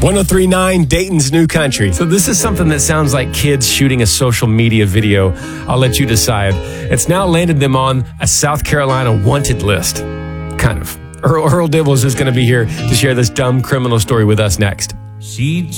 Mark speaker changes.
Speaker 1: 1039 Dayton's New Country.
Speaker 2: So this is something that sounds like kids shooting a social media video. I'll let you decide. It's now landed them on a South Carolina wanted list. Kind of. Earl Dibbles is going to be here to share this dumb criminal story with us next.
Speaker 3: She